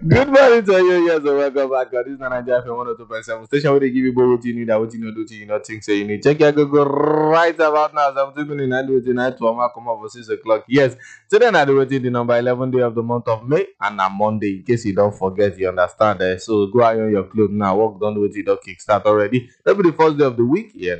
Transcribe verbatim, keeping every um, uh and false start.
Good morning to you. Yes, and welcome back. Uh, This is Nigeria F M one oh two point seven station where they give you both what you need and what you know, do you not think so you need. Check your Google right about now. seventeen minutes, nine twenty nine to Oma come up for six o'clock. Yes, today I do the number eleven day of the month of May and a Monday. In case you don't forget, you understand. Eh? So go iron your clothes now. Work done with it. Don't kickstart already. That'll be the first day of the week. Yeah.